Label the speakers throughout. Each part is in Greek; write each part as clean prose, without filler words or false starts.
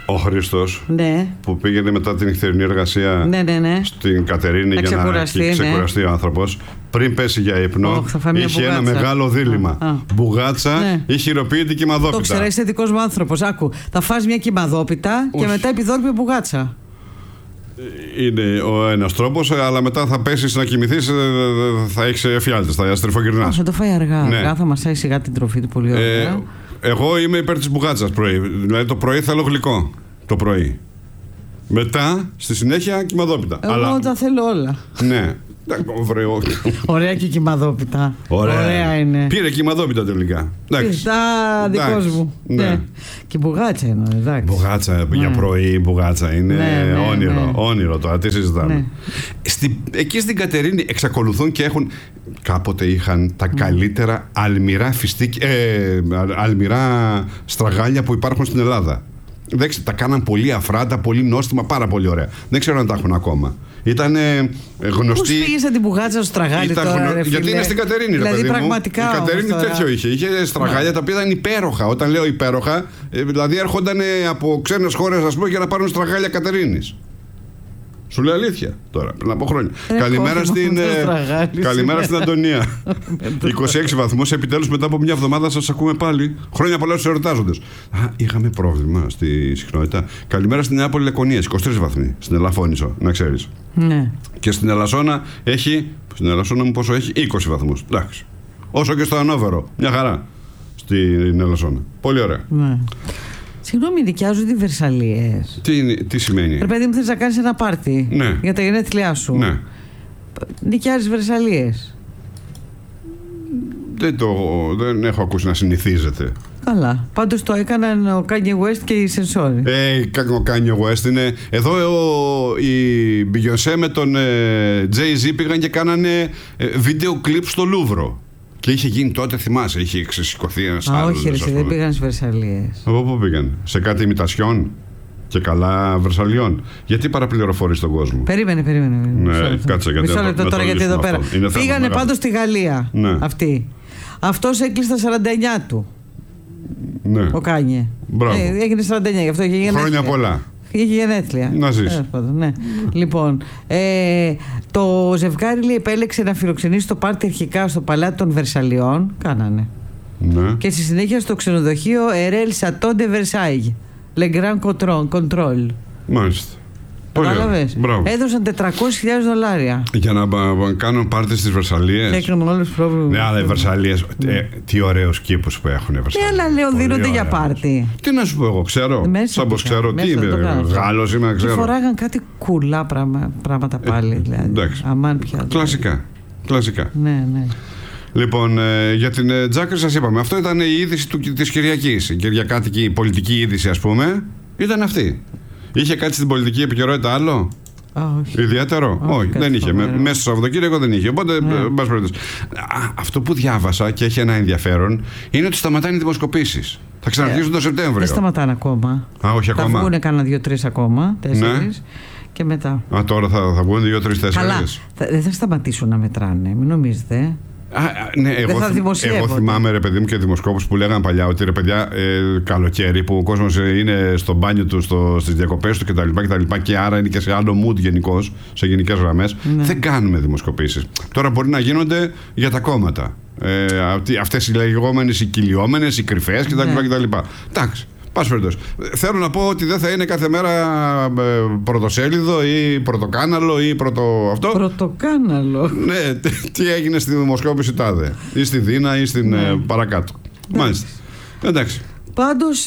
Speaker 1: Ο Χρήστος,
Speaker 2: Ναι.
Speaker 1: που πήγαινε μετά την νυχτερινή εργασία
Speaker 2: Ναι.
Speaker 1: στην Κατερίνη για να ξεκουραστεί ο άνθρωπος, πριν πέσει για ύπνο, είχε ένα μεγάλο δίλημμα. Μπουγάτσα ή χειροποίητη κυμαδόπιτα.
Speaker 2: Το ξέρω, είσαι δικός μου άνθρωπος. Άκου, θα φας μια κυμαδόπιτα και μετά επιδόρπια μπουγάτσα.
Speaker 1: Είναι ο ένας τρόπος, αλλά μετά θα πέσεις να κοιμηθείς, θα έχεις εφιάλτες, θα στριφογυρνάς.
Speaker 2: Θα το φάει αργά, θα μασάει σιγά την τροφή του πολύ ωραία.
Speaker 1: Εγώ είμαι υπέρ της μπουγάτσας πρωί. Δηλαδή το πρωί θέλω γλυκό. Το πρωί. Μετά, στη συνέχεια, κυμαδόπιτα.
Speaker 2: Εγώ τα θέλω όλα.
Speaker 1: Ναι.
Speaker 2: Ωραία και κυμαδόπιτα. Ωραία είναι.
Speaker 1: Πήρε κυμαδόπιτα τελικά.
Speaker 2: Πιστά, δικός μου. Ναι. Και μπουγάτσα είναι, εντάξει.
Speaker 1: Μπουγάτσα για πρωί, μπουγάτσα είναι όνειρο τώρα. Τι συζητάμε. Εκεί στην Κατερίνη εξακολουθούν και έχουν. Κάποτε είχαν τα καλύτερα αλμυρά στραγάλια που υπάρχουν στην Ελλάδα. Τα κάναν πολύ αφράτα, πολύ νόστιμα, πάρα πολύ ωραία. Δεν ξέρω αν τα έχουν ακόμα. Ήταν γνωστή.
Speaker 2: Πώς πήγες την μπουγάτσα στο στραγάλι τώρα, ρε φίλε?
Speaker 1: Γιατί είναι στην Κατερίνη, ρε παιδί μου.
Speaker 2: Πραγματικά.
Speaker 1: Η Κατερίνη τέτοιο είχε. Είχε στραγάλια τα οποία ήταν υπέροχα. Όταν λέω υπέροχα, δηλαδή έρχονταν από ξένες χώρες, ας πούμε, για να πάρουν στραγάλια Κατερίνης. Σου λέω αλήθεια τώρα, πριν από χρόνια. Καλημέρα στην Αντωνία. 26 βαθμούς, επιτέλους μετά από μια εβδομάδα σας ακούμε πάλι. Χρόνια πολλά στους εορτάζοντες. Είχαμε πρόβλημα στη συχνότητα. Καλημέρα στην Νεάπολη Λεκωνίας, 23 βαθμοί. Στην Ελαφώνησο, να ξέρεις.
Speaker 2: Ναι.
Speaker 1: Και στην Ελασσόνα έχει. Στην Ελασσόνα μου πόσο έχει? 20 βαθμούς. Εντάξει. Όσο και στο Ανόβερο. Μια χαρά. Στην Ελασσόνα. Πολύ ωραία.
Speaker 2: Ναι. Συγγνώμη, νοικιάζονται οι Βερσαλίες.
Speaker 1: Τι σημαίνει?
Speaker 2: Ρε παιδί μου, θες να κάνεις ένα πάρτι για τα γενέθλιά σου.
Speaker 1: Ναι.
Speaker 2: Νοικιάζεις Βερσαλίες.
Speaker 1: Δεν έχω ακούσει να συνηθίζεται.
Speaker 2: Καλά. Πάντως το έκαναν ο Kanye West και η Σενσόρη.
Speaker 1: Ο Kanye West είναι. Εδώ η Beyoncé με τον Jay-Z πήγαν και κάνανε βίντεο κλιπ στο Λούβρο. Και είχε γίνει τότε, θυμάσαι, είχε ξεσηκωθεί ένας άλλος.
Speaker 2: Όχι, δεν πήγαν στις Βερσαλίες.
Speaker 1: Από πού πήγαν? Σε κάτι ημιτασιών και καλά Βερσαλιών. Γιατί παραπληροφορείς τον κόσμο?
Speaker 2: Περίμενε.
Speaker 1: Ναι, κάτσε γιατί.
Speaker 2: Μισό λεπτό τώρα, γιατί εδώ πέρα. Πήγανε πάντως στη Γαλλία.
Speaker 1: Ναι.
Speaker 2: Αυτοί. Αυτός έκλεισε τα 49 του.
Speaker 1: Ναι.
Speaker 2: Ο Κάνιε. Έγινε 49, γι' αυτό είχε γενέθλια.
Speaker 1: Χρόνια πολλά.
Speaker 2: Είχε γενέθλια.
Speaker 1: Να ζεις.
Speaker 2: Ναι. Λοιπόν, το ζευγάρι επέλεξε να φιλοξενήσει το πάρτι αρχικά στο Παλάτι των Βερσαλιών. Κάνανε.
Speaker 1: Ναι.
Speaker 2: Και στη συνέχεια στο ξενοδοχείο Ερέλ Σατόν ντε Versailles. Le Grand Control.
Speaker 1: Μάλιστα.
Speaker 2: Κατάλαβες. Έδωσαν $400,000
Speaker 1: για να κάνουν πάρτι στις Βερσαλίες.
Speaker 2: Έκαναν όλες πρόβλημα.
Speaker 1: Ναι, αλλά οι Βερσαλίες, τι ωραίους κήπους που έχουν οι Βερσαλίες.
Speaker 2: Ναι, αλλά λέω δίνονται για πάρτι.
Speaker 1: Τι να σου πω, εγώ ξέρω. Σαν πως ξέρω, τι είμαι, Γάλλος είμαι, ξέρω.
Speaker 2: Φοράγαν κάτι κουλά πράγματα πάλι. Δηλαδή. Αμάν πια.
Speaker 1: Κλασικά.
Speaker 2: Ναι.
Speaker 1: Λοιπόν, για την Τζάκρη σας είπαμε. Αυτό ήταν η είδηση της Κυριακής. Η κυριακάτικη, η πολιτική είδηση, ας πούμε, ήταν αυτή. Είχε κάτι στην πολιτική επικαιρότητα άλλο?
Speaker 2: Όχι.
Speaker 1: Ιδιαίτερο? Όχι, δεν είχε. Μέσα στο Σαββατοκύριακο δεν είχε. Οπότε, αυτό που διάβασα και έχει ένα ενδιαφέρον είναι ότι σταματάνε οι δημοσκοπήσεις. Θα ξαναρχίσουν το Σεπτέμβριο.
Speaker 2: Δεν σταματάνε ακόμα.
Speaker 1: Όχι ακόμα.
Speaker 2: Θα βγουν κάνα 2-3 ακόμα, 4. Ναι. Και μετά.
Speaker 1: Τώρα θα βγουν 2-3-4.
Speaker 2: Καλά. Δεν θα σταματήσουν να μετράνε, μην νομίζετε.
Speaker 1: Ναι, εγώ θυμάμαι, ρε παιδί μου, και δημοσκόπους που λέγανε παλιά ότι ρε παιδιά, καλοκαίρι που ο κόσμος είναι στο μπάνιο του, στις διακοπές του κτλ. Και άρα είναι και σε άλλο mood γενικώς, σε γενικές γραμμές. Ναι. Δεν κάνουμε δημοσκοπήσεις. Τώρα μπορεί να γίνονται για τα κόμματα. Αυτές οι λεγόμενες, οι κυλιόμενες, οι κρυφές κτλ. Εντάξει. Θέλω να πω ότι δεν θα είναι κάθε μέρα πρωτοσέλιδο ή πρωτοκάναλο ή αυτό.
Speaker 2: Πρωτοκάναλο.
Speaker 1: Ναι, τι έγινε στη δημοσκόπηση τάδε, ή στη Δίνα ή στην παρακάτω. Μάλιστα. Εντάξει.
Speaker 2: Πάντως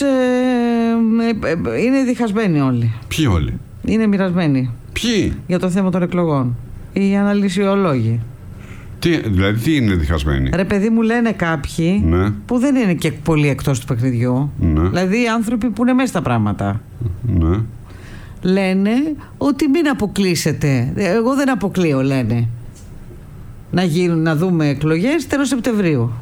Speaker 2: είναι διχασμένοι όλοι.
Speaker 1: Ποιοι όλοι?
Speaker 2: Είναι μοιρασμένοι.
Speaker 1: Ποιοι?
Speaker 2: Για το θέμα των εκλογών. Οι αναλυσιολόγοι.
Speaker 1: Δηλαδή τι είναι διχασμένοι?
Speaker 2: Ρε παιδί μου, λένε κάποιοι που δεν είναι και πολύ εκτός του παιχνιδιού. Δηλαδή οι άνθρωποι που είναι μέσα στα πράγματα. Λένε ότι μην αποκλείσετε. Εγώ δεν αποκλείω, λένε. Να δούμε εκλογές τέλος Σεπτεμβρίου.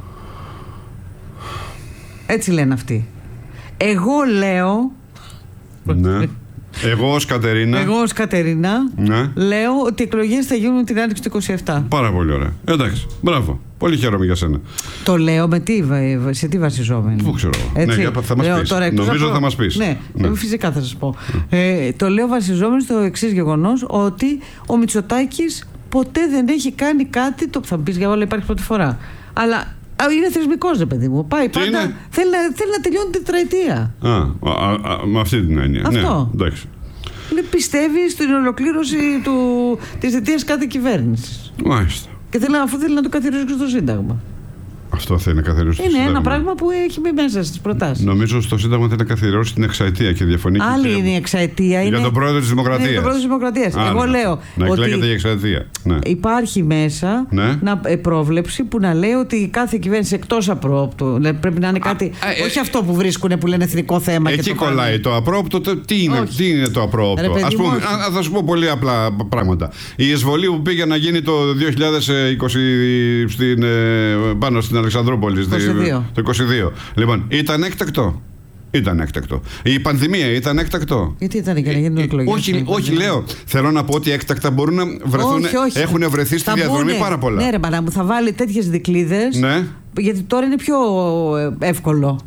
Speaker 2: Έτσι λένε αυτοί. Εγώ λέω
Speaker 1: Εγώ ως Κατερίνα
Speaker 2: ναι. Λέω ότι οι εκλογές θα γίνουν την άνοιξη του 27.
Speaker 1: Πάρα πολύ ωραία. Εντάξει, μπράβο. Πολύ χαίρομαι για σένα.
Speaker 2: Το λέω σε τι βασιζόμενο?
Speaker 1: Πού ξέρω. Ναι, θα μας πεις. Νομίζω θα μας πεις.
Speaker 2: Ναι, φυσικά θα σας πω. Το λέω βασιζόμενο στο εξής γεγονός, ότι ο Μητσοτάκης ποτέ δεν έχει κάνει κάτι, το θα πεις για όλα υπάρχει πρώτη φορά. Αλλά είναι θεσμικός, ρε παιδί μου. Πάει πάντα. Θέλει να τελειώνει την τετραετία.
Speaker 1: Με αυτή την έννοια.
Speaker 2: Αυτό.
Speaker 1: Ναι, εντάξει.
Speaker 2: Πιστεύει στην ολοκλήρωση της θητείας κάθε κυβέρνησης.
Speaker 1: Μάλιστα.
Speaker 2: Και αφού θέλει να το καθιερώσει στο Σύνταγμα.
Speaker 1: Αυτό θέλει να καθιερώσει στο Σύνταγμα.
Speaker 2: Είναι ένα πράγμα που έχει μπει μέσα στις προτάσεις.
Speaker 1: Νομίζω στο Σύνταγμα θέλει να καθιερώσει την εξαετία και διαφωνεί.
Speaker 2: Άλλη είναι η εξαετία.
Speaker 1: Για τον πρόεδρο της Δημοκρατίας.
Speaker 2: Εγώ λέω.
Speaker 1: Να εκλέγεται η εξαετία. Ναι.
Speaker 2: Υπάρχει μέσα πρόβλεψη που να λέει ότι κάθε κυβέρνηση εκτός απρόπτου. Πρέπει να είναι κάτι. Όχι αυτό που βρίσκουν που λένε εθνικό θέμα.
Speaker 1: Εκεί κολλάει το απρόπτο. Τι είναι το απρόπτο? Ας πούμε, θα σου πω πολύ απλά πράγματα. Η εισβολή που πήγε να γίνει το 2020 πάνω στην Αλεξανδρούπολη το 22. Λοιπόν, ήταν έκτακτο. Ήταν έκτακτο. Η πανδημία ήταν έκτακτο.
Speaker 2: Γιατί ήταν για να γίνουν εκλογές?
Speaker 1: Όχι, λέω. Θέλω να πω ότι έκτακτα μπορούν να βρεθούν.
Speaker 2: Όχι.
Speaker 1: Έχουν βρεθεί στη διαδρομή πάρα πολλά.
Speaker 2: Ναι, ρε μάνα μου, θα βάλει τέτοιες δικλείδες.
Speaker 1: Ναι.
Speaker 2: Γιατί τώρα είναι πιο εύκολο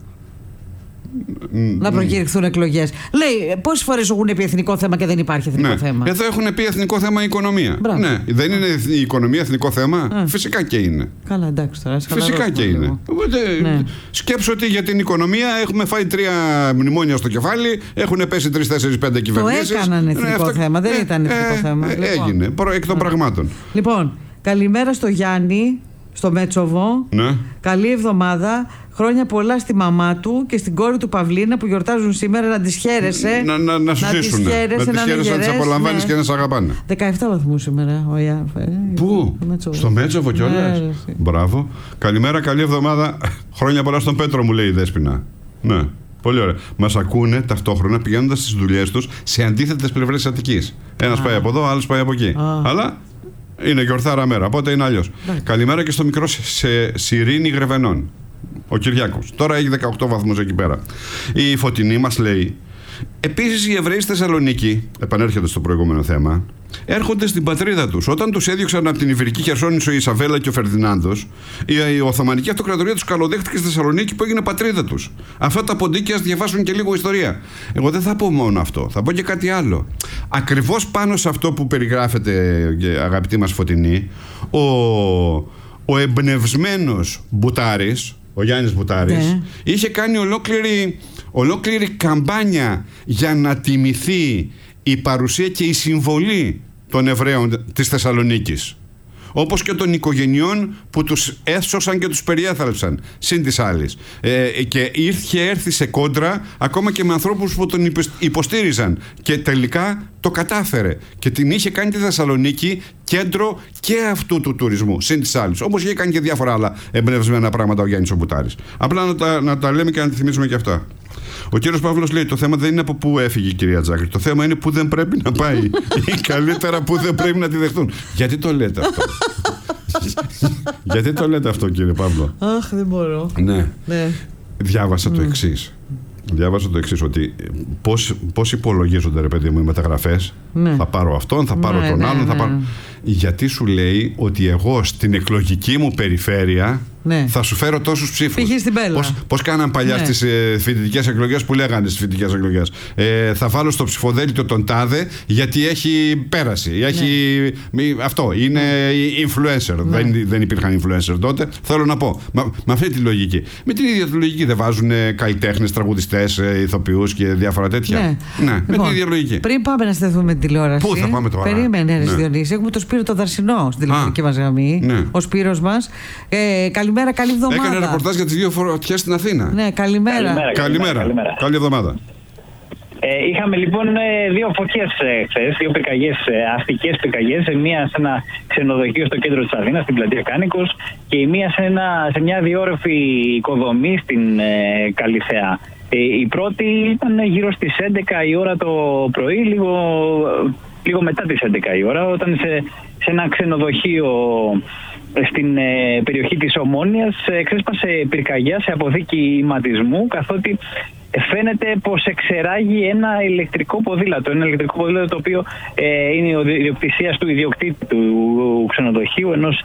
Speaker 2: να προκηρυχθούν εκλογές. Λέει, πόσες φορές έχουν πει εθνικό θέμα και δεν υπάρχει εθνικό θέμα?
Speaker 1: Εδώ έχουν πει εθνικό θέμα η οικονομία. Ναι. Δεν είναι η οικονομία εθνικό θέμα? Φυσικά και είναι.
Speaker 2: Καλά, εντάξει τώρα.
Speaker 1: Φυσικά και είναι. Οπότε σκέψω ότι για την οικονομία έχουμε φάει 3 μνημόνια στο κεφάλι, έχουν πέσει 3, 4, 5 κυβερνήσεις.
Speaker 2: Το έκαναν εθνικό θέμα, δεν ήταν εθνικό θέμα.
Speaker 1: Έγινε, εκ των πραγμάτων.
Speaker 2: Λοιπόν, καλημέρα στο Γιάννη, στο Μέτσοβο.
Speaker 1: Ναι.
Speaker 2: Καλή εβδομάδα. Χρόνια πολλά στη μαμά του και στην κόρη του Παυλίνα που γιορτάζουν σήμερα. Να τις χαίρεσαι.
Speaker 1: Να σου ζήσουν. Να τις απολαμβάνεις και να σε αγαπάνε.
Speaker 2: 17 βαθμούς σήμερα.
Speaker 1: Πού? Στο Μέτσοβο κιόλας. Μπράβο. Καλημέρα, καλή εβδομάδα. Χρόνια πολλά στον Πέτρο, μου λέει η Δέσποινα. Ναι. Πολύ ωραία. Μας ακούνε ταυτόχρονα πηγαίνοντας στις δουλειές τους σε αντίθετες πλευρές της Αττικής. Ένας πάει από εδώ, άλλος πάει από εκεί. Αλλά είναι γιορτάρα μέρα, οπότε είναι αλλιώς. Καλημέρα και στο μικρό Σιρήνη Γρεβενών. Ο Κυριάκος. Τώρα έχει 18 βαθμούς εκεί πέρα. Η Φωτεινή μας λέει: επίσης οι Εβραίοι στη Θεσσαλονίκη, επανέρχεται στο προηγούμενο θέμα, έρχονται στην πατρίδα τους. Όταν τους έδιωξαν από την Ιβηρική Χερσόνησο η Ισαβέλα και ο Φερδινάνδος, η Οθωμανική Αυτοκρατορία τους καλοδέχτηκε στη Θεσσαλονίκη που έγινε πατρίδα τους. Αυτά τα ποντίκια ας διαβάσουν και λίγο ιστορία. Εγώ δεν θα πω μόνο αυτό, θα πω και κάτι άλλο. Ακριβώς πάνω σε αυτό που περιγράφεται, αγαπητή μας Φωτεινή, ο εμπνευσμένος Μπουτάρης, ο Γιάννης Μπουτάρης, είχε κάνει ολόκληρη καμπάνια για να τιμηθεί η παρουσία και η συμβολή των Εβραίων της Θεσσαλονίκης, όπως και των οικογενειών που τους έσωσαν και τους περιέθαλψαν συν της άλλης, και είχε έρθει σε κόντρα ακόμα και με ανθρώπους που τον υποστήριζαν και τελικά το κατάφερε και την είχε κάνει τη Θεσσαλονίκη κέντρο και αυτού του τουρισμού συν της άλλης, όπως είχε κάνει και διάφορα άλλα εμπνευσμένα πράγματα ο Γιάννης ο Μπουτάρης. Απλά να τα λέμε και να τη θυμίσουμε και αυτά. Ο κύριος Παύλος λέει: το θέμα δεν είναι από πού έφυγε η κυρία Τζάκρη. Το θέμα είναι πού δεν πρέπει να πάει. Ή καλύτερα πού δεν πρέπει να τη δεχτούν. Γιατί το λέτε αυτό? Γιατί το λέτε αυτό, κύριε Παύλο?
Speaker 2: Αχ, δεν μπορώ.
Speaker 1: Ναι. Διάβασα το εξής. Ότι πώς υπολογίζονται, ρε παιδί μου, οι μεταγραφές. Θα πάρω αυτόν, θα πάρω τον άλλον, θα πάρω. Γιατί σου λέει ότι εγώ στην εκλογική μου περιφέρεια θα σου φέρω τόσους ψήφους. Πώς κάναν παλιά στις φοιτητικές εκλογές που λέγανε στις φοιτητικές εκλογές. Θα βάλω στο ψηφοδέλτιο τον τάδε γιατί έχει πέρασει. Αυτό είναι influencer. Δεν υπήρχαν influencer τότε. Θέλω να πω. Με αυτή τη λογική. Με την ίδια τη λογική δεν βάζουν καλλιτέχνες, τραγουδιστές, ηθοποιούς και διάφορα τέτοια. Ναι, με την ίδια λογική.
Speaker 2: Πριν πάμε να στεθούμε την τηλεόραση.
Speaker 1: Πού θα πάμε τώρα?
Speaker 2: Περίμενε, Διονύση. Έχουμε το Σπύρο το Δαρσινό στην τηλεφωνική μας γραμμή. Ο Σπύρος μας. Καλημέρα, καλή εβδομάδα.
Speaker 1: Έκανε ρεπορτάζ για τις 2 φωτιές στην Αθήνα.
Speaker 2: Ναι, καλημέρα.
Speaker 1: Καλή εβδομάδα.
Speaker 3: Είχαμε λοιπόν 2 φωτιές χθες, 2 πυρκαγιές, αστικές πυρκαγιές. Μία σε ένα ξενοδοχείο στο κέντρο της Αθήνας, στην πλατεία Κάνικος, και η μία σε μια διόρροφη οικοδομή στην Καλυθέα. Η πρώτη ήταν γύρω στις 11 η ώρα το πρωί, λίγο μετά τις 11 η ώρα, όταν σε ένα ξενοδοχείο στην περιοχή της Ομόνοιας ξέσπασε πυρκαγιά σε αποθήκη ηματισμού, καθότι φαίνεται πως εξεράγει ένα ηλεκτρικό ποδήλατο. Ένα ηλεκτρικό ποδήλατο το οποίο είναι ιδιοκτησίας του ιδιοκτήτη του ξενοδοχείου, ενός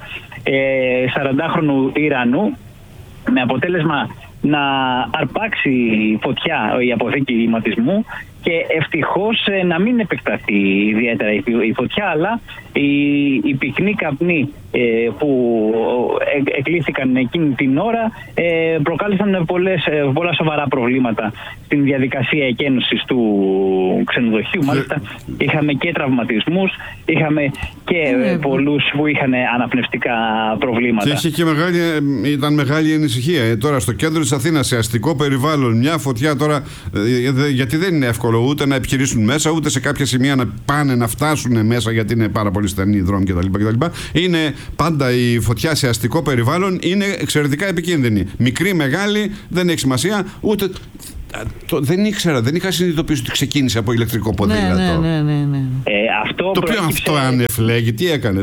Speaker 3: 40χρονου Ιρανού, με αποτέλεσμα να αρπάξει φωτιά η αποθήκη ηματισμού και ευτυχώς να μην επεκταθεί ιδιαίτερα η φωτιά, αλλά οι πυκνοί καπνοί που εκλήθηκαν εκείνη την ώρα προκάλεσαν πολλά σοβαρά προβλήματα στην διαδικασία εκένωσης του ξενοδοχείου. Μάλιστα είχαμε και τραυματισμούς, είχαμε και πολλούς που είχαν αναπνευστικά προβλήματα.
Speaker 1: Και ήταν μεγάλη ανησυχία. Τώρα στο κέντρο της Αθήνας, σε αστικό περιβάλλον, μια φωτιά τώρα, γιατί δεν είναι εύκολο ούτε να επιχειρήσουν μέσα, ούτε σε κάποια σημεία να πάνε να φτάσουν μέσα, γιατί είναι πάρα πολύ στενοί οι δρόμοι κτλ. Είναι πάντα η φωτιά σε αστικό περιβάλλον, είναι εξαιρετικά επικίνδυνη. Μικρή, μεγάλη, δεν έχει σημασία, ούτε. Δεν είχα συνειδητοποιήσει ότι ξεκίνησε από ηλεκτρικό ποδήλατο.
Speaker 2: Ναι.
Speaker 1: Το οποίο αυτό ανεφλέγει, τι έκανε.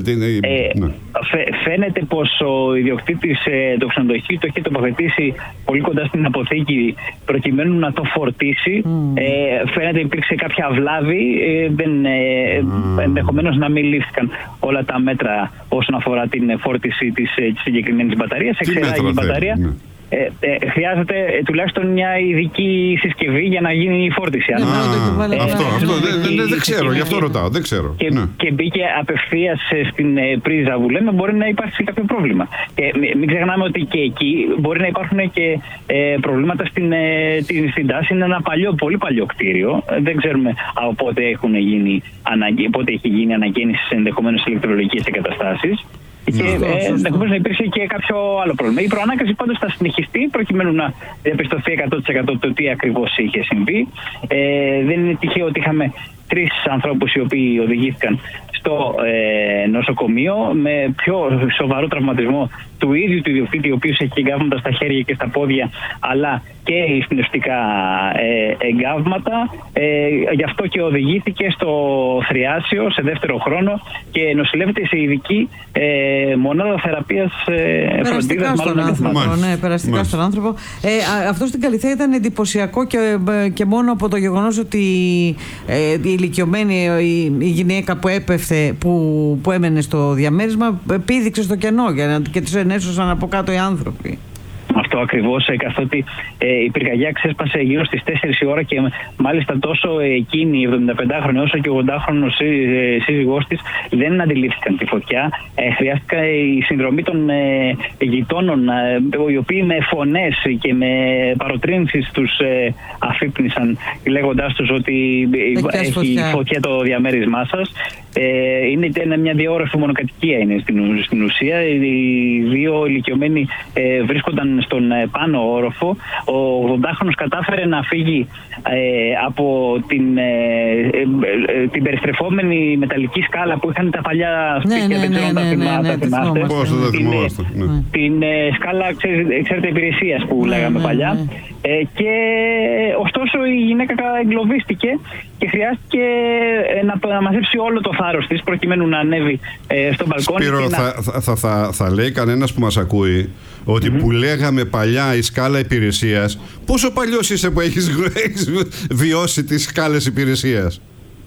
Speaker 3: Φαίνεται πως ο ιδιοκτήτης του ξενοδοχείου το είχε τοποθετήσει πολύ κοντά στην αποθήκη προκειμένου να το φορτίσει. Φαίνεται υπήρξε κάποια βλάβη, ενδεχομένως να μην λήφθηκαν όλα τα μέτρα όσον αφορά την φόρτιση της συγκεκριμένης μπαταρίας. Εξεράγει η μπαταρία. Χρειάζεται τουλάχιστον μια ειδική συσκευή για να γίνει η φόρτιση.
Speaker 1: Αυτό δεν ξέρω, γι' αυτό ρωτάω. Δεν ξέρω.
Speaker 3: Και μπήκε απευθείας στην πρίζα που λέμε, μπορεί να υπάρξει κάποιο πρόβλημα. Και μην ξεχνάμε ότι και εκεί μπορεί να υπάρχουν και προβλήματα στην τάση. Είναι ένα πολύ παλιό κτίριο. Δεν ξέρουμε από πότε έχει γίνει ανακαίνιση σε ενδεχομένως ηλεκτρολογικές εγκαταστάσεις. Και ενδεχομένως να υπήρχε και κάποιο άλλο πρόβλημα. Η προανάκαση πάντως θα συνεχιστεί προκειμένου να διαπιστωθεί 100% το τι ακριβώς είχε συμβεί. Δεν είναι τυχαίο ότι είχαμε 3 ανθρώπους οι οποίοι οδηγήθηκαν στο νοσοκομείο με πιο σοβαρό τραυματισμό του ίδιου του ιδιοκτήτη, ο οποίος έχει εγκάβματα στα χέρια και στα πόδια, αλλά και εισπνευστικά εγκάβματα. Γι' αυτό και οδηγήθηκε στο Θριάσιο σε δεύτερο χρόνο και νοσηλεύεται σε ειδική μονάδα θεραπείας φροντίδας.
Speaker 2: Περαστικά στον άνθρωπο. Αυτό στην Καλιθέα ήταν εντυπωσιακό και μόνο από το γεγονός ότι η ηλικιωμένη η γυναίκα που έπεφτε, που έμενε στο διαμέρισμα, πήδηξε στο κενό και τις ενέσωσαν από κάτω οι άνθρωποι.
Speaker 3: Αυτό ακριβώς, καθότι η πυρκαγιά ξέσπασε γύρω στις 4 η ώρα και μάλιστα τόσο εκείνη η 75χρονη όσο και ο 80χρονος σύζυγός της δεν αντιλήφθηκαν τη φωτιά. Χρειάστηκε η συνδρομή των γειτόνων, οι οποίοι με φωνές και με παροτρύνσεις τους αφύπνισαν, λέγοντάς τους ότι έχει φωτιά το διαμέρισμά σας. Είναι μια διόρροφη μονοκατοικία είναι στην ουσία. Οι 2 ηλικιωμένοι βρίσκονταν στον πάνω όροφο. Ο 80χρονος κατάφερε να φύγει από την περιστρεφόμενη μεταλλική σκάλα που είχαν τα παλιά σπίτια. Δεν ξέρω αν τα θυμάστε.
Speaker 1: Πώς δεν τα θυμόμαστε.
Speaker 3: Την σκάλα, ξέρετε, υπηρεσίας που λέγαμε παλιά. Και ωστόσο η γυναίκα εγκλωβίστηκε και χρειάστηκε να μαζέψει όλο το θάρρος της προκειμένου να ανέβει στο μπαλκόνι.
Speaker 1: Σπύρο, θα λέει κανένας που μας ακούει ότι που λέγαμε παλιά η σκάλα υπηρεσίας, πόσο παλιός είσαι που έχεις βιώσει τις σκάλες υπηρεσίας?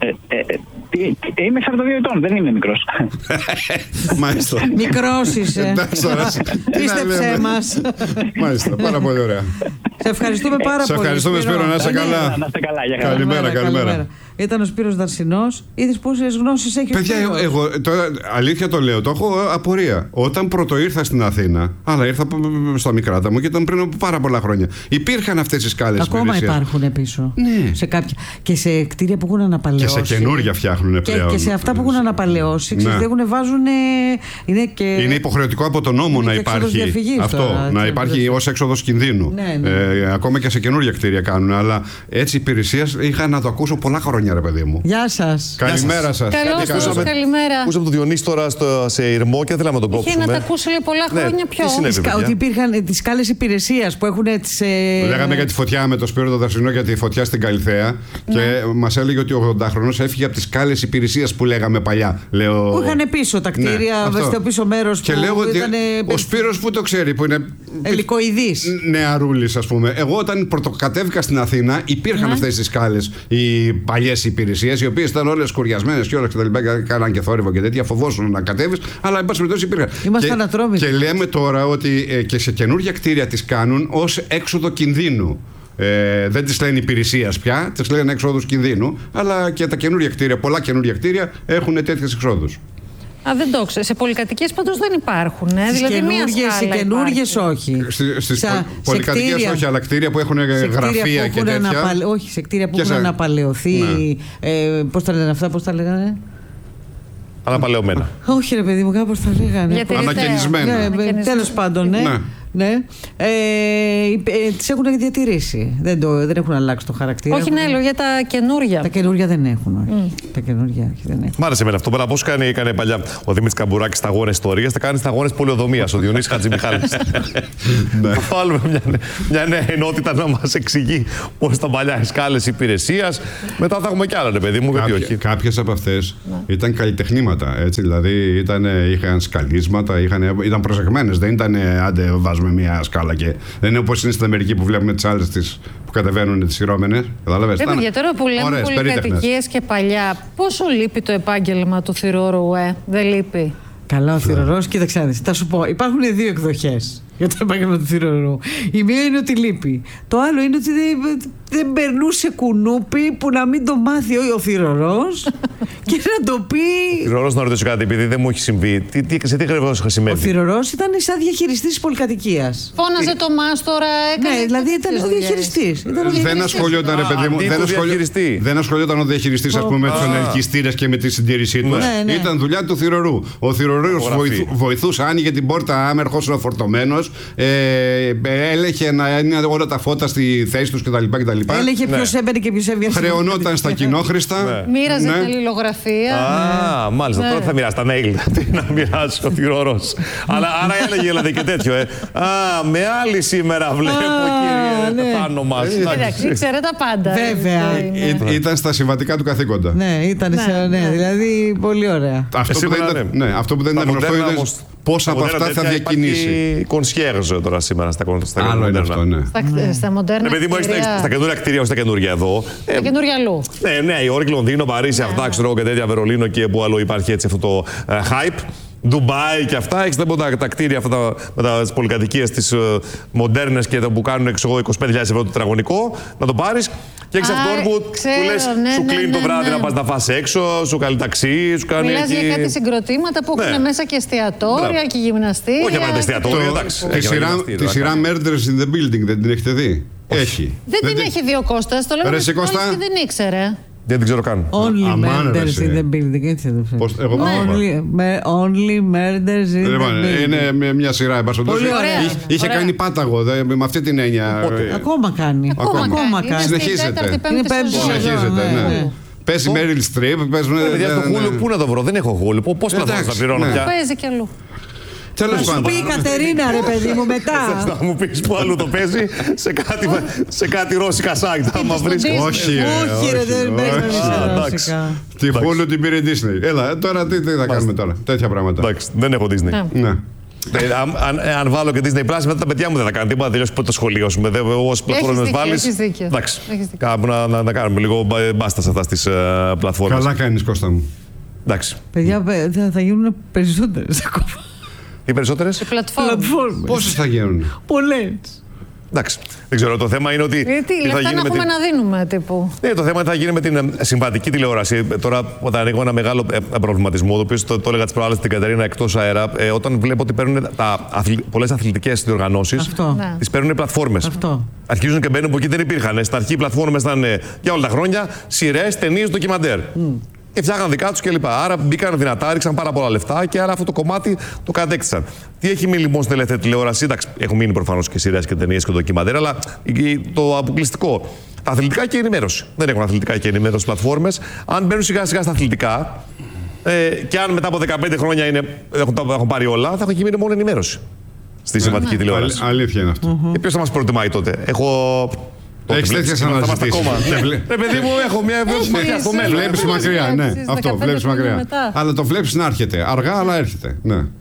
Speaker 3: Είμαι 42 ετών, δεν είμαι μικρός.
Speaker 1: Μάλιστα.
Speaker 2: Μικρός είσαι. Πίστεψέ μας.
Speaker 1: Μάλιστα, πάρα πολύ ωραία.
Speaker 2: Σε ευχαριστούμε πάρα πολύ.
Speaker 1: Σε ευχαριστούμε, Σπύρο, να είσαι καλά.
Speaker 3: Καλημέρα.
Speaker 2: Ήταν ο Σπύρος Δαρσινός. Είδες πόσες γνώσεις έχει ο Σπύρος.
Speaker 1: Παιδιά, εγώ τώρα αλήθεια το λέω, το έχω απορία. Όταν πρώτο ήρθα στην Αθήνα, αλλά ήρθα στα Μικράταμο μου και ήταν πριν από πάρα πολλά χρόνια. Υπήρχαν αυτές οι σκάλες υπηρεσίας.
Speaker 2: Ακόμα υπάρχουν πίσω.
Speaker 1: Ναι.
Speaker 2: Σε κάποια. Και σε κτίρια που έχουν αναπαλαιώσει.
Speaker 1: Και σε καινούργια φτιάχνουν πλέον.
Speaker 2: Και σε αυτά που έχουν αναπαλαιώσει, βάζουν.
Speaker 1: Είναι υποχρεωτικό από τον νόμο να υπάρχει αυτό.
Speaker 2: Τώρα,
Speaker 1: να υπάρχει ως έξοδος κινδύνου.
Speaker 2: Ναι.
Speaker 1: Ακόμα και σε καινούργια κτίρια κάνουν. Αλλά έτσι υπηρεσίας είχα να το ακούσω πολλά χρόνια, ρε παιδί μου.
Speaker 2: Γεια σας.
Speaker 1: Καλημέρα σας.
Speaker 4: Καλημέρα. Ακούσαμε τον Διονύση τώρα σε Ηρμό και θέλαμε να τον κόψουμε.
Speaker 2: Είχε να τα ακούσει πολλά χρόνια πιο. Ότι υπήρχαν τις σκάλες υπηρεσίας που έχουν τις.
Speaker 1: Λέγαμε για τη φωτιά με το Σπύρο το Δαρσινό, για τη φωτιά στην Καλιθέα. Και μας έλεγε ότι ο 80χρονος έφυγε από τις σκάλες υπηρεσίας που λέγαμε παλιά.
Speaker 2: Που είχαν πίσω τα κτίρια, στο πίσω μέρος.
Speaker 1: Και λέω ότι ο Σπύρος που το ξέρει, που είναι
Speaker 2: Ελικοειδής.
Speaker 1: Νεαρούλης, ας πούμε. Εγώ όταν πρωτοκατέβηκα στην Αθήνα, υπήρχαν αυτές οι σκάλες, οι παλιές υπηρεσίες, οι οποίες ήταν όλες σκουριασμένες και όλα και τα λοιπά. Κάναν και θόρυβο και τέτοια. Φοβόσουν να κατέβεις, αλλά εν πάση περιπτώσει υπήρχαν.
Speaker 2: Είμαστε ανατρόμητοι.
Speaker 1: Και λέμε τώρα ότι και σε καινούργια κτίρια τις κάνουν ως έξοδο κινδύνου. Δεν τις λένε υπηρεσίας πια, τις λένε έξοδους κινδύνου. Αλλά και τα καινούργια κτίρια, πολλά καινούργια κτίρια έχουν τέτοιες εξόδους.
Speaker 5: Δεν το ξέρω. Σε πολυκατοικίες πάντως δεν υπάρχουν. Δηλαδή
Speaker 2: Σε καινούργιες όχι.
Speaker 1: Στις πολυκατοικίες όχι, αλλά κτίρια που έχουν γραφεία και τέτοια.
Speaker 2: Όχι, σε κτίρια που έχουν αναπαλαιωθεί. Πώς τα λένε αυτά, πώς τα λέγανε?
Speaker 4: Αναπαλαιωμένα.
Speaker 2: Όχι, ρε παιδί μου, κάπως τα λέγανε.
Speaker 1: Ανακαινισμένα.
Speaker 2: Τέλος πάντων, ναι. Τις έχουν διατηρήσει. Δεν έχουν αλλάξει το χαρακτήρα.
Speaker 5: Όχι, ναι, λέω για τα καινούρια.
Speaker 2: Τα καινούρια δεν έχουν. Τα καινούρια δεν έχουν.
Speaker 4: Μ' άρεσε εμένα αυτό. Πώς έκανε παλιά ο Δημήτρης Καμπουράκης σταγόνες ιστορίας, θα κάνει σταγόνες πολεοδομίας ο Διονύσης Χατζημιχάλης. Θα βάλουμε μια νέα ενότητα να μας εξηγεί πώς ήταν παλιά οι σκάλες υπηρεσίας. Μετά θα έχουμε κι άλλα, ρε παιδί μου, γιατί όχι.
Speaker 1: Κάποιες από αυτές ήταν καλλιτεχνήματα. Έτσι, δηλαδή είχαν σκαλίσματα, ήταν προσεγμένες. Δεν ήταν άντε βάζουμε μια σκάλα και δεν είναι όπως είναι στην Αμερική που βλέπουμε τις άλλες που κατεβαίνουν τις σειρώμενες. Κατάλαβες.
Speaker 5: Για τώρα που λέμε πολυκατοικίες και παλιά, πόσο λείπει το επάγγελμα του θυρώρου, δεν λείπει?
Speaker 2: Καλά, ο θυρωρός, κοίταξε να δεις. Θα σου πω, υπάρχουν δύο εκδοχές για το επάγγελμα του θυρωρού. Η μία είναι ότι λείπει. Το άλλο είναι ότι δεν περνούσε κουνούπι που να μην το μάθει ο θυρωρός και να το πει.
Speaker 4: Ο θυρωρός, να ρωτήσω κάτι, επειδή δεν μου έχει συμβεί. Σε τι ακριβώς χρησιμεύει?
Speaker 2: Ο θυρωρός ήταν σαν διαχειριστής της πολυκατοικίας.
Speaker 5: Φώναζε το μάστορα, έκανε.
Speaker 2: Ναι, δηλαδή ήταν ο διαχειριστής.
Speaker 1: Δεν ασχολιόταν, ρε παιδί μου. Δεν ασχολιόταν ο διαχειριστής, ας πούμε, με τους ανελκυστήρες και με τη συντήρησή τους. Ήταν δουλειά του θυρωρού. Ο θυρωρός βοηθούσε, άνοιγε την πόρτα άμα ερχόσουν φορτωμένος, έλεγε να είναι όλα τα φώτα στη θέση τους κτλ.
Speaker 2: Έλεγε ποιος έμπαινε και ποιος έβγαινε.
Speaker 1: Χρεωνόταν στα κοινόχρηστα.
Speaker 5: Μοίραζε την αλληλογραφία.
Speaker 4: Μάλιστα, τώρα θα μοιράσει τα mail. Τι να μοιράσει ο θυρωρός. Αλλά άρα έλεγε δηλαδή και τέτοιο. Με άλλη σήμερα βλέπω, κύριε, πάνω μας.
Speaker 5: Εντάξει, ξέρετε τα πάντα.
Speaker 2: Βέβαια.
Speaker 1: Ήταν στα συμβατικά του καθήκοντα.
Speaker 2: Ναι, ήταν δηλαδή πολύ ωραία.
Speaker 1: Αυτό που δεν ήταν γνωστό είναι πόσα από αυτά θα διακινήσει.
Speaker 4: Κονσιέρζ τώρα σήμερα στα κονσιέρζ.
Speaker 1: Άλλο είναι αυτό, ναι.
Speaker 5: Στα μοντέρνα κτίρια.
Speaker 4: Στα καινούργια κτίρια, όχι στα καινούργια εδώ.
Speaker 5: Στα καινούργια αλλού.
Speaker 4: Ναι, η Υόρκη, Λονδίνο, Παρίσι, αυτά ξέρω και τέτοια, Βερολίνο και που άλλο υπάρχει έτσι αυτό το hype. Ντουμπάι και αυτά. Έχεις τα κτίρια αυτά με τις πολυκατοικίες τις μοντέρνες και που κάνουν 25.000 ευρώ το τετραγωνικό. Να το πάρεις. Και έχεις αυτόν που λες, σου κλείνει το βράδυ να πας να φας έξω, σου κάνει ταξί, σου κάνει.
Speaker 5: Μιλάς για κάτι συγκροτήματα που έχουν μέσα και εστιατόρια και γυμναστήρια.
Speaker 4: Όχι απαραίτητα εστιατόρια, εντάξει.
Speaker 1: Τη σειρά Murders in the Building δεν την έχετε δει? Έχει.
Speaker 5: Δεν την έχει δει ο Κώστας, το λέμε και δεν ήξερε.
Speaker 4: Δεν την ξέρω καν.
Speaker 2: Only murders in the building. Έτσι δεν το Only murders in the building.
Speaker 1: Είναι μια σειρά. Είχε κάνει πάταγο με αυτή την έννοια.
Speaker 2: Ακόμα κάνει.
Speaker 1: Συνεχίζεται. Παίζει Meryl Streep.
Speaker 4: Πού να το βρω, δεν έχω Hulu. Πώς θα πληρώνω πια?
Speaker 5: Παίζει κι αλλού.
Speaker 1: Τέλος
Speaker 2: πάντων. Σου πει η Κατερίνα, ρε παιδί μου, μετά.
Speaker 4: Θα μου πεις που αλλού το παίζει, σε κάτι ρώσικα site. Θα βρεις.
Speaker 1: Όχι,
Speaker 2: ρε, δεν παίζει ρώσικα.
Speaker 1: Τη Hulu την πήρε Disney. Έλα, τώρα τι θα κάνουμε τώρα, τέτοια πράγματα.
Speaker 4: Εντάξει, δεν έχω Disney.
Speaker 1: Ναι.
Speaker 4: Αν βάλω και Disney Plus, μετά τα παιδιά μου δεν θα κάνουν τίποτα. Τελειώσει το σχολείο σου. Όσες πλατφόρμες βάλεις. Εντάξει. Κάπου να κάνουμε λίγο μπάστα σε αυτά τις πλατφόρμες.
Speaker 1: Καλά κάνεις, Κώστα μου.
Speaker 4: Εντάξει.
Speaker 2: Παιδιά, θα γίνουν περισσότερες ακόμα.
Speaker 4: Οι περισσότερες
Speaker 2: πλατφόρμες.
Speaker 1: Πόσες θα γίνουν?
Speaker 2: Πολλές.
Speaker 4: Εντάξει. Δεν ξέρω. Το θέμα είναι ότι.
Speaker 5: Τι λεφτά να έχουμε να δίνουμε, τύπου.
Speaker 4: Ναι, το θέμα θα γίνει με την συμβατική τηλεόραση. Τώρα, όταν έχω ένα μεγάλο προβληματισμό, το οποίο το έλεγα τις προάλλες στην Κατερίνα εκτός αέρα, όταν βλέπω ότι παίρνουν πολλές αθλητικές διοργανώσεις, τις παίρνουν πλατφόρμες. Αρχίζουν και μπαίνουν που εκεί δεν υπήρχαν. Στην αρχή οι πλατφόρμες ήταν για όλα τα χρόνια σειρές, ταινίες, ντοκιμαντέρ. Και φτιάχναν δικά τους κλπ. Άρα μπήκαν δυνατά, ρίξαν πάρα πολλά λεφτά και άρα αυτό το κομμάτι το κατέκτησαν. Τι έχει μείνει λοιπόν στην ελεύθερη τηλεόραση? Εντάξει, έχουν μείνει προφανώς και σειρές και ταινίες και ντοκιμαντέρ, αλλά το αποκλειστικό. Τα αθλητικά και η ενημέρωση. Δεν έχουν αθλητικά και ενημέρωση πλατφόρμες. Αν μπαίνουν σιγά σιγά στα αθλητικά και αν μετά από 15 χρόνια έχουν πάρει όλα, θα έχει μείνει μόνο ενημέρωση στη συμβατική τηλεόραση.
Speaker 1: Αλήθεια είναι αυτό.
Speaker 4: Και ποιος θα μας προτιμάει τότε?
Speaker 1: Έχεις τέτοιες αναζητήσεις.
Speaker 4: Ρε παιδί μου, έχω μια ματιά στο μέλλον.
Speaker 1: Βλέπεις μακριά, ναι. Αυτό, βλέπεις μακριά. Αλλά το βλέπεις να έρχεται. Αργά, αλλά έρχεται. Ναι.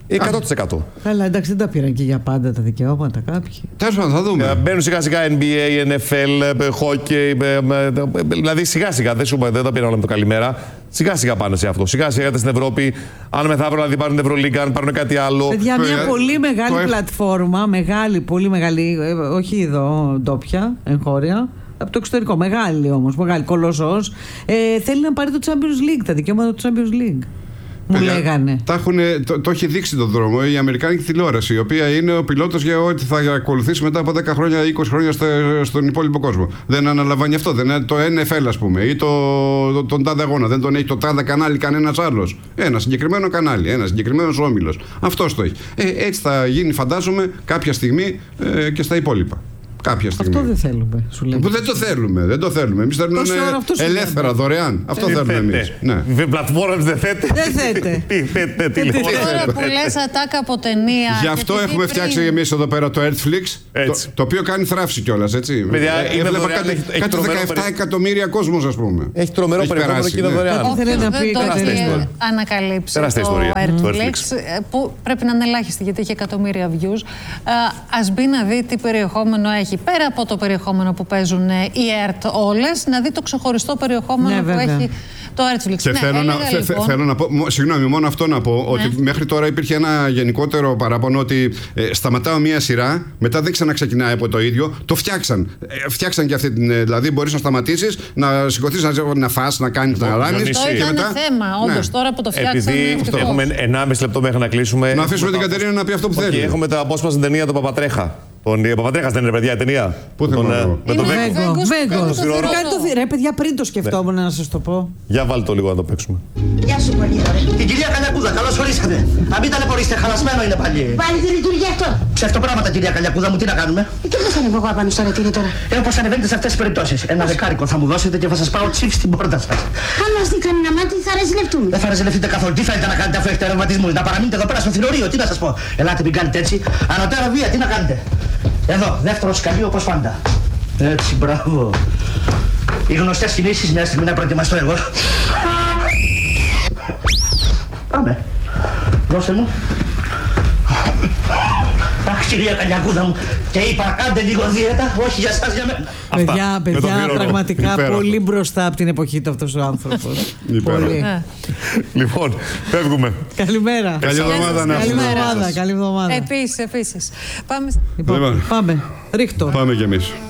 Speaker 4: 100%.
Speaker 2: Καλά, εντάξει, δεν τα πήραν και για πάντα τα δικαιώματα κάποιοι.
Speaker 1: Τέλος πάντων, θα δούμε.
Speaker 4: Μπαίνουν σιγά-σιγά NBA, NFL, hockey. Δηλαδή σιγά-σιγά δεν τα πήραν όλα με το καλημέρα. Σιγά-σιγά πάνε σε αυτό. Σιγά-σιγά στην Ευρώπη. Αν μεθαύριο δηλαδή πάρουν Ευρωλίγκα, αν πάρουν κάτι άλλο.
Speaker 2: Παιδιά, μια πολύ μεγάλη πλατφόρμα. Μεγάλη, πολύ μεγάλη. Όχι εδώ, ντόπια, εγχώρια. Από το εξωτερικό. Μεγάλη όμως. Μεγάλη, κολοσσός. Θέλει να πάρει το Champions League, τα δικαιώματα του Champions League. Μου λέγανε.
Speaker 1: Το έχει δείξει τον δρόμο η Αμερικάνικη τηλεόραση, η οποία είναι ο πιλότος για ό,τι θα ακολουθήσει μετά από 10 χρόνια ή 20 χρόνια στον υπόλοιπο κόσμο. Δεν αναλαμβάνει αυτό. Δεν είναι το NFL, ας πούμε, ή τον τάδε αγώνα. Δεν τον έχει το τάδε κανάλι κανένας άλλος. Ένα συγκεκριμένο κανάλι, ένα συγκεκριμένος όμιλος. Αυτός το έχει. Έτσι θα γίνει, φαντάζομαι, κάποια στιγμή και στα υπόλοιπα.
Speaker 2: Αυτό δεν θέλουμε, σου λέω.
Speaker 1: Δεν το θέλουμε. Εμείς θέλουμε ελεύθερα, δωρεάν. Αυτό θέλουμε εμείς.
Speaker 4: Πλατφόρμες δεν θέτε.
Speaker 2: Δεν θέτε.
Speaker 5: Τώρα που λες ατάκα από ταινία.
Speaker 1: Γι' αυτό έχουμε φτιάξει εμείς εδώ πέρα το Earthflix. Το οποίο κάνει θράψη κιόλας, έτσι. Έβλεπα κάτι 17 εκατομμύρια κόσμος, ας πούμε.
Speaker 4: Έχει τρομερό περιεχόμενο και είναι δωρεάν.
Speaker 5: Δεν το έχει ανακαλύψει το Earthflix, που πρέπει να είναι ελάχιστη γιατί έχει εκατομμύρια views. Ας μπει να δει τι περιεχόμενο έχει. Πέρα από το περιεχόμενο που παίζουν οι ΕΡΤ όλες, να δει το ξεχωριστό περιεχόμενο που έχει το Earthflix.
Speaker 1: Και θέλω να πω, συγγνώμη, μόνο αυτό να πω, ότι μέχρι τώρα υπήρχε ένα γενικότερο παράπονο ότι σταματάω μία σειρά, μετά δεν ξαναξεκινάει από το ίδιο. Το φτιάξαν. Φτιάξαν και αυτή την. Δηλαδή, μπορείς να σταματήσεις, να σηκωθείς, να φας, να κάνεις, να ράνεις.
Speaker 5: Αυτό ήταν θέμα, όντως, τώρα που το φτιάξαν.
Speaker 4: Επειδή έχουμε 1,5 λεπτό μέχρι να κλείσουμε.
Speaker 1: Να αφήσουμε την Κατερίνα να πει αυτό που θέλει.
Speaker 4: Έχουμε το απόσπασμα στην ταινία του Παπατρέχα. Τον Παπατρέχας δεν είναι, παιδιά, η ταινία.
Speaker 1: Πού θα
Speaker 4: με τον
Speaker 2: Βέγκος. Ρε, παιδιά, πριν το σκεφτόμουν να σας το πω.
Speaker 4: Για βάλτε το λίγο να το παίξουμε.
Speaker 6: Γεια σου, πολύ ωραία. Την κυρία Καλιακούδα, καλώς ορίσατε. Να μην ταλαιπωρήσετε, χαλασμένο είναι πάλι.
Speaker 7: Πάλι δεν λειτουργεί αυτό.
Speaker 6: Ψευτοπράγματα, κυρία Καλιακούδα μου, τι να κάνουμε.
Speaker 7: Και πώς ανεβώ εγώ απάνω στο ρετήρι τώρα.
Speaker 6: Όπως ανεβαίνετε σε αυτές τις περιπτώσεις. Ένα δεκάρικο θα μου δώσετε και θα σας πάω τσιφ στην πόρτα σας.
Speaker 7: Αν μας δει κανένα μάτι, θα ρεζιλευτούμε.
Speaker 6: Δεν θα ρεζιλευτείτε καθόλου. Τι θέλετε να κάνετε αφού έχετε ρευματισμούς. Να παραμείνετε εδώ πέρα στο θηρορείο, τι να σας πω. Ελάτε, μην κάνετε έτσι. Ανωτέρα βία, τι να κάνετε. Εδώ, δεύτερο σκαλί όπως πάντα. Έτσι, μπράβο. Οι γνωστές κινήσεις, μια στιγμή να προετοιμαστώ εγώ. Πάμε. Δώσε μου. Αχ, κυρία Καλιακούδα μου. Και είπα, κάντε λίγο δίαιτα, όχι για σας, για μένα.
Speaker 2: Παιδιά, πραγματικά πολύ μπροστά από την εποχή του αυτός ο άνθρωπος. Πολύ.
Speaker 4: Λοιπόν, φεύγουμε.
Speaker 2: Καλημέρα.
Speaker 1: Καλή εβδομάδα.
Speaker 2: Καλή εβδομάδα.
Speaker 5: Επίσης.
Speaker 2: Πάμε. Ρίχτω.
Speaker 1: Πάμε κι εμείς.